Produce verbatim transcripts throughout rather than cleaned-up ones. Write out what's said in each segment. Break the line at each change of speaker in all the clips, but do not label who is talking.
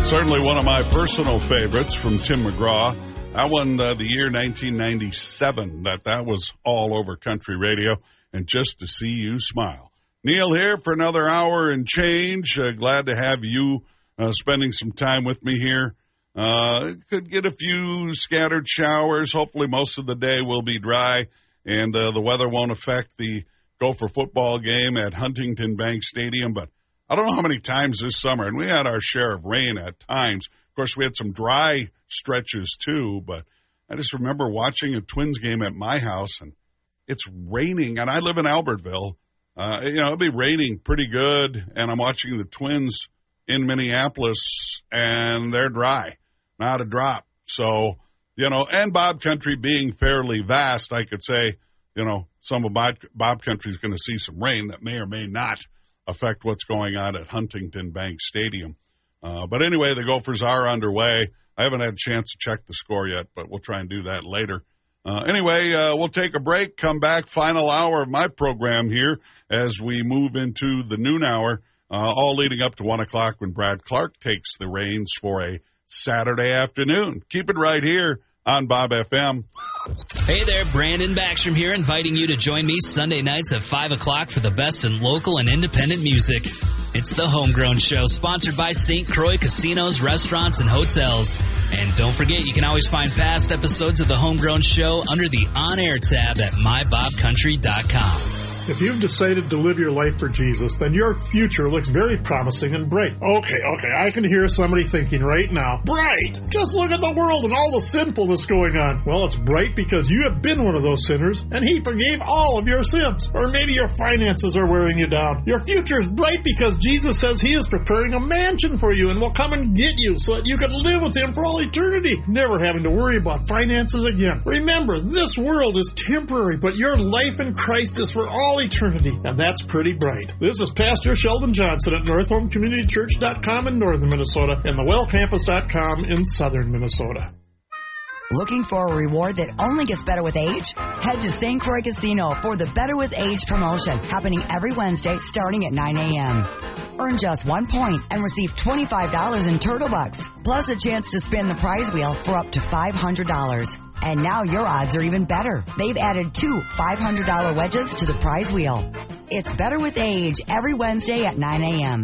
Certainly one of my personal favorites from Tim McGraw. That one, uh, the year nineteen ninety-seven, that that was all over country radio, and Just to See You Smile. Neil here for another hour and change. Uh, glad to have you uh, spending some time with me here. Uh, could get a few scattered showers. Hopefully most of the day will be dry, and uh, the weather won't affect the Gopher football game at Huntington Bank Stadium, but I don't know how many times this summer, and we had our share of rain at times. Of course, we had some dry stretches too, but I just remember watching a Twins game at my house, and it's raining, and I live in Albertville. Uh, you know, it'll be raining pretty good, and I'm watching the Twins in Minneapolis, and they're dry, not a drop. So, you know, and Bob Country being fairly vast, I could say, you know, some of Bob, Bob Country is going to see some rain that may or may not affect what's going on at Huntington Bank Stadium. Uh, but anyway, the Gophers are underway. I haven't had a chance to check the score yet, but we'll try and do that later. Uh, anyway, uh, we'll take a break, come back, final hour of my program here as we move into the noon hour, uh, all leading up to one o'clock when Brad Clark takes the reins for a Saturday afternoon. Keep it right here on Bob F M.
Hey there, Brandon Backstrom here, inviting you to join me Sunday nights at five o'clock for the best in local and independent music. It's the Homegrown Show, sponsored by Saint Croix Casinos, Restaurants, and Hotels. And don't forget, you can always find past episodes of the Homegrown Show under the On-Air tab at my bob country dot com.
If you've decided to live your life for Jesus, then your future looks very promising and bright. Okay, okay, I can hear somebody thinking right now, bright! Just look at the world and all the sinfulness going on. Well, it's bright because you have been one of those sinners, and He forgave all of your sins. Or maybe your finances are wearing you down. Your future is bright because Jesus says He is preparing a mansion for you and will come and get you so that you can live with Him for all eternity, never having to worry about finances again. Remember, this world is temporary, but your life in Christ is for all eternity, and that's pretty bright. This is Pastor Sheldon Johnson at north home community church dot com in northern Minnesota and the well campus dot com in southern Minnesota.
Looking for a reward that only gets better with age? Head to Saint Croix Casino for the Better with Age promotion, happening every Wednesday starting at nine a.m. Earn just one point and receive twenty-five dollars in Turtle Bucks, plus a chance to spin the prize wheel for up to five hundred dollars. And now your odds are even better. They've added two five hundred dollars wedges to the prize wheel. It's Better with Age every Wednesday at nine a.m.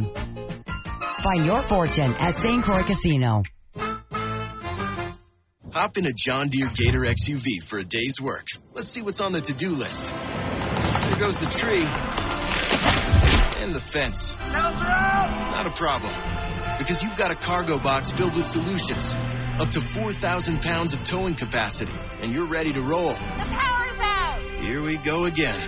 Find your fortune at Saint Croix Casino.
Hop in a John Deere Gator X U V for a day's work. Let's see what's on the to-do list. There goes the tree. And the fence. Not a problem. Because you've got a cargo box filled with solutions. Up to four thousand pounds of towing capacity, and you're ready to roll.
The power's out!
Here we go again.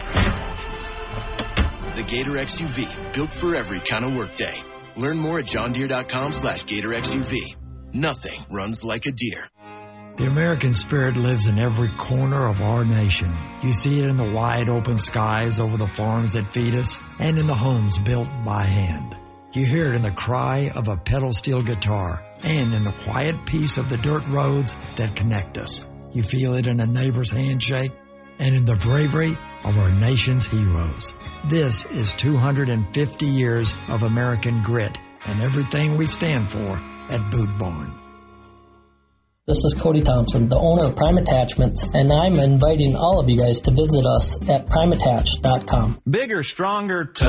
The Gator X U V, built for every kind of workday. Learn more at john deere dot com slash gator x u v. Nothing runs like a deer.
The American spirit lives in every corner of our nation. You see it in the wide open skies over the farms that feed us, and in the homes built by hand. You hear it in the cry of a pedal steel guitar and in the quiet peace of the dirt roads that connect us. You feel it in a neighbor's handshake and in the bravery of our nation's heroes. This is two hundred fifty years of American grit and everything we stand for at Boot Barn.
This is Cody Thompson, the owner of Prime Attachments, and I'm inviting all of you guys to visit us at prime attach dot com.
Bigger, stronger,